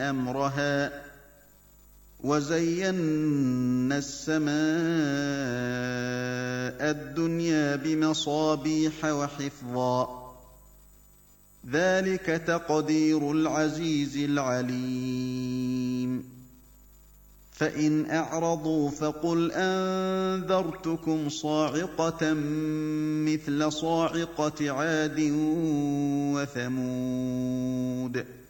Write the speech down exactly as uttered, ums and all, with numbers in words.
أَمْرَهَا وَزَيَّنَّا السَّمَاءَ الدُّنْيَا بِمَصَابِيحَ وَحِفْظًا ۚ ذَٰلِكَ تَقْدِيرُ الْعَزِيزِ الْعَلِيمِ فَإِنْ أَعْرَضُوا فَقُلْ أَنذَرْتُكُمْ صَاعِقَةً مِّثْلَ صَاعِقَةِ عَادٍ وَثَمُودَ